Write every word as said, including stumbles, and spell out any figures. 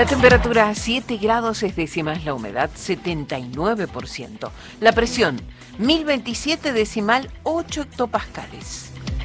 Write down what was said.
La temperatura siete grados es décimas, la humedad setenta y nueve por ciento. La presión mil veintisiete decimal ocho hectopascales.